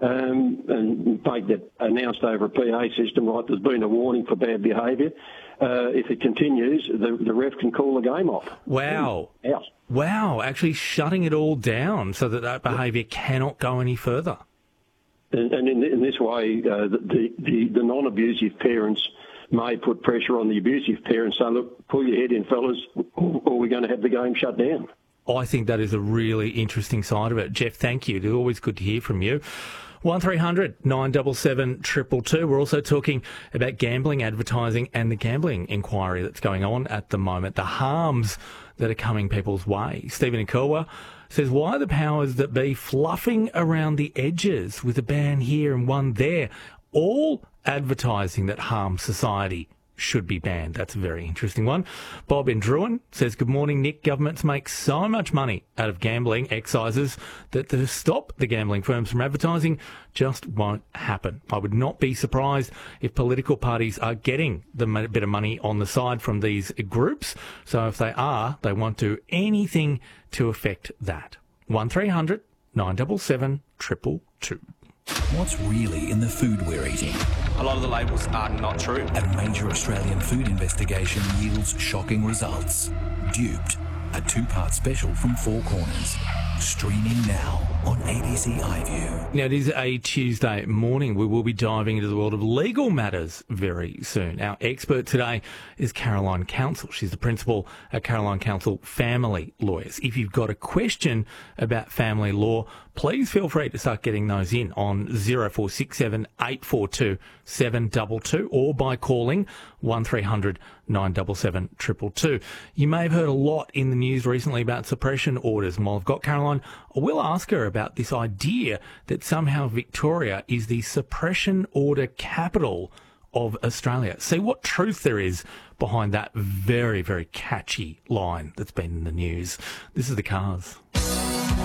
and make that announced over a PA system, like there's been a warning for bad behaviour. If it continues, the ref can call the game off. Wow. Out. Wow, actually shutting it all down so that behaviour cannot go any further. And in this way, the non-abusive parents may put pressure on the abusive parents, say, look, pull your head in, fellas, or we're going to have the game shut down. I think that is a really interesting side of it. Jeff, thank you. It's always good to hear from you. 1300 977 222. We're also talking about gambling, advertising and the gambling inquiry that's going on at the moment, the harms that are coming people's way. Stephen in Kilwa says, why are the powers that be fluffing around the edges with a ban here and one there? All advertising that harms society should be banned. That's a very interesting one. Bob in Druin says, good morning, Nick. Governments make so much money out of gambling excises that to stop the gambling firms from advertising just won't happen. I would not be surprised if political parties are getting the bit of money on the side from these groups. So if they are, they won't do anything to affect that. 1300 977 222. What's really in the food we're eating? A lot of the labels are not true. A major Australian food investigation yields shocking results. Duped, a two-part special from Four Corners. Streaming now on ABC iView. Now, it is a Tuesday morning. We will be diving into the world of legal matters very soon. Our expert today is Caroline Counsell. She's the principal at Caroline Counsell Family Lawyers. If you've got a question about family law, please feel free to start getting those in on 0467 842 722 or by calling 1300 977 222. You may have heard a lot in the news recently about suppression orders. And while I've got Caroline, I will ask her about this idea that somehow Victoria is the suppression order capital of Australia. See what truth there is behind that very, very catchy line that's been in the news. This is The Cars.